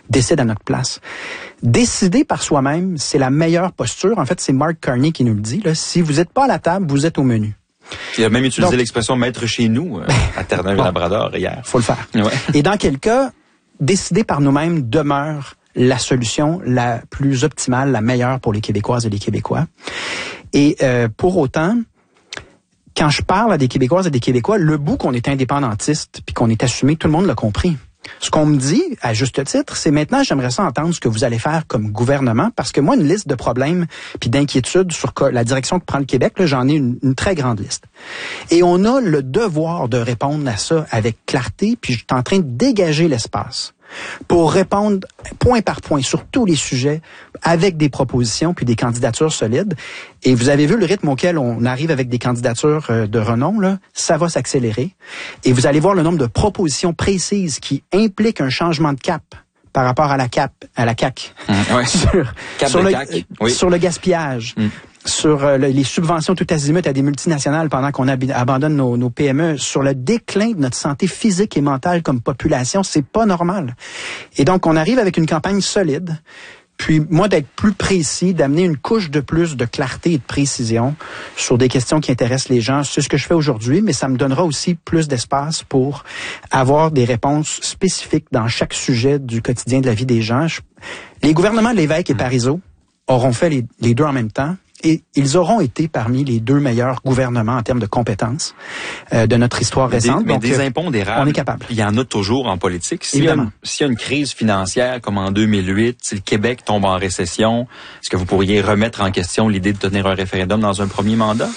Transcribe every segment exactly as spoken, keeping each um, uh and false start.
décide à notre place. Décider par soi-même, c'est la meilleure posture. En fait, c'est Mark Carney qui nous le dit. Là. Si vous n'êtes pas à la table, vous êtes au menu. Il a même utilisé Donc, l'expression « maître chez nous euh, » à Terre-Neuve-Labrador bon, hier. Faut le faire. Ouais. Et dans quel cas, décider par nous-mêmes demeure la solution la plus optimale, la meilleure pour les Québécoises et les Québécois. Et euh, pour autant, quand je parle à des Québécoises et des Québécois, le bout qu'on est indépendantiste puis qu'on est assumé, tout le monde l'a compris. Ce qu'on me dit, à juste titre, c'est maintenant, j'aimerais ça entendre ce que vous allez faire comme gouvernement, parce que moi, une liste de problèmes puis d'inquiétudes sur la direction que prend le Québec, là, j'en ai une, une très grande liste. Et on a le devoir de répondre à ça avec clarté, puis je suis en train de dégager l'espace pour répondre point par point sur tous les sujets avec des propositions puis des candidatures solides. Et vous avez vu le rythme auquel on arrive avec des candidatures de renom, là, ça va s'accélérer. Et vous allez voir le nombre de propositions précises qui impliquent un changement de cap par rapport à la cap, à la C A Q, mmh, ouais. sur, cap sur, de le, C A Q. Oui. sur le gaspillage. Mmh. Sur euh, le, les subventions tout azimut à des multinationales pendant qu'on ab- abandonne nos, nos P M E, sur le déclin de notre santé physique et mentale comme population, c'est pas normal. Et donc, on arrive avec une campagne solide, puis moi, d'être plus précis, d'amener une couche de plus de clarté et de précision sur des questions qui intéressent les gens. C'est ce que je fais aujourd'hui, mais ça me donnera aussi plus d'espace pour avoir des réponses spécifiques dans chaque sujet du quotidien de la vie des gens. Je, les gouvernements Lévesque et Parizeau auront fait les, les deux en même temps. Et ils auront été parmi les deux meilleurs gouvernements en termes de compétences euh, de notre histoire récente. Des, mais Donc, des impondérables, on est capable. Il y en a toujours en politique. S'il y a, une, s'il y a une crise financière comme en deux mille huit, si le Québec tombe en récession, est-ce que vous pourriez remettre en question l'idée de tenir un référendum dans un premier mandat?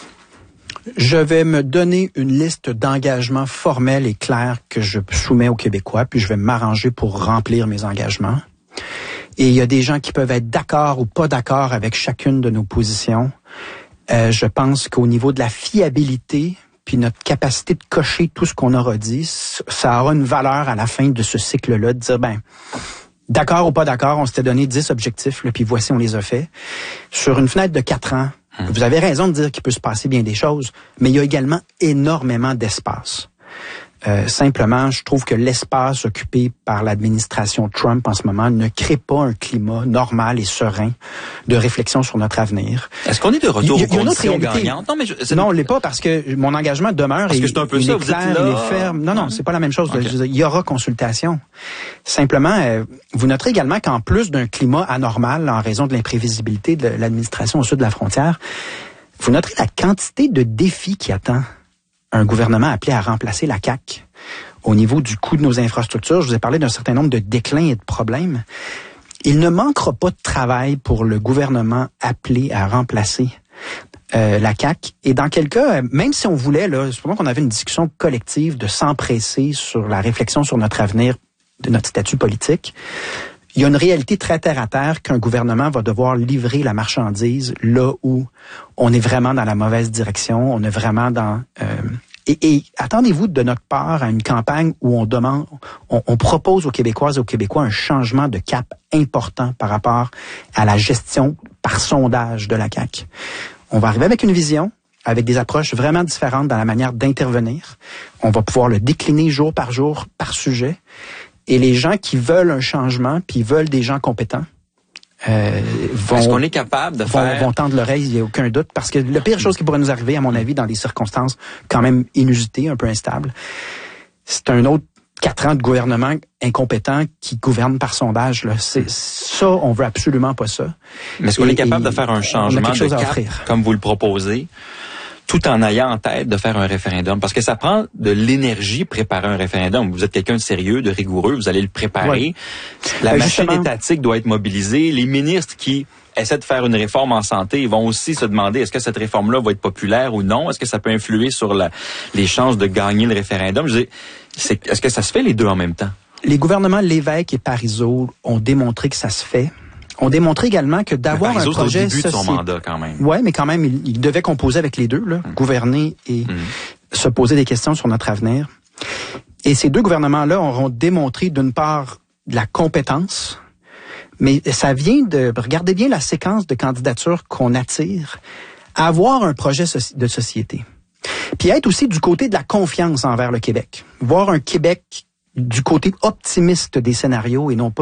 Je vais me donner une liste d'engagements formels et clairs que je soumets aux Québécois, puis je vais m'arranger pour remplir mes engagements. Et il y a des gens qui peuvent être d'accord ou pas d'accord avec chacune de nos positions. Euh, je pense qu'au niveau de la fiabilité, puis notre capacité de cocher tout ce qu'on aura dit, ça aura une valeur à la fin de ce cycle-là, de dire, ben, d'accord ou pas d'accord, on s'était donné dix objectifs, là, puis voici, on les a faits. Sur une fenêtre de quatre ans, hum. vous avez raison de dire qu'il peut se passer bien des choses, mais il y a également énormément d'espace. Euh, simplement, je trouve que l'espace occupé par l'administration Trump en ce moment ne crée pas un climat normal et serein de réflexion sur notre avenir. Est-ce qu'on est de retour aux conditions gagnantes? Non, mais je, c'est... non, on l'est pas parce que mon engagement demeure. Parce et, que c'est un peu il ça, est vous clair, êtes là. il est ferme. Non, non, c'est pas la même chose. Okay. Je veux dire, il y aura consultation. Simplement, euh, vous noterez également qu'en plus d'un climat anormal en raison de l'imprévisibilité de l'administration au sud de la frontière, vous noterez la quantité de défis qui attend un gouvernement appelé à remplacer la C A Q. Au niveau du coût de nos infrastructures, je vous ai parlé d'un certain nombre de déclins et de problèmes. Il ne manquera pas de travail pour le gouvernement appelé à remplacer euh, la C A Q. Et dans quel cas, même si on voulait, là, c'est pour moi qu'on avait une discussion collective de s'empresser sur la réflexion sur notre avenir, de notre statut politique, il y a une réalité très terre-à-terre qu'un gouvernement va devoir livrer la marchandise là où on est vraiment dans la mauvaise direction, on est vraiment dans... Euh, et, et attendez-vous de notre part à une campagne où on demande, on, on propose aux Québécoises et aux Québécois un changement de cap important par rapport à la gestion par sondage de la C A Q. On va arriver avec une vision, avec des approches vraiment différentes dans la manière d'intervenir. On va pouvoir le décliner jour par jour, par sujet. Et les gens qui veulent un changement, puis veulent des gens compétents, euh, vont, est-ce qu'on est capable de vont, faire... vont tendre l'oreille, il n'y a aucun doute, parce que la pire chose qui pourrait nous arriver, à mon avis, dans des circonstances quand même inusitées, un peu instables, c'est un autre quatre ans de gouvernement incompétent qui gouverne par sondage. Là. C'est, ça, on veut absolument pas ça. Mais est-ce qu'on et, est capable de faire un changement de cap, comme vous le proposez, tout en ayant en tête de faire un référendum? Parce que ça prend de l'énergie préparer un référendum. Vous êtes quelqu'un de sérieux, de rigoureux, vous allez le préparer. Oui. La ben machine justement... étatique doit être mobilisée. Les ministres qui essaient de faire une réforme en santé, ils vont aussi se demander est-ce que cette réforme-là va être populaire ou non? Est-ce que ça peut influer sur la, les chances de gagner le référendum? Je dis, c'est, est-ce que ça se fait les deux en même temps? Les gouvernements Lévesque et Parizeau ont démontré que ça se fait. On démontré également que d'avoir un projet... au début de son mandat, quand même. Oui, mais quand même, il, il devait composer avec les deux, là, mmh. gouverner et mmh. se poser des questions sur notre avenir. Et ces deux gouvernements-là auront démontré, d'une part, de la compétence, mais ça vient de... Regardez bien la séquence de candidatures qu'on attire, avoir un projet de société. Puis être aussi du côté de la confiance envers le Québec. Voir un Québec du côté optimiste des scénarios et non pas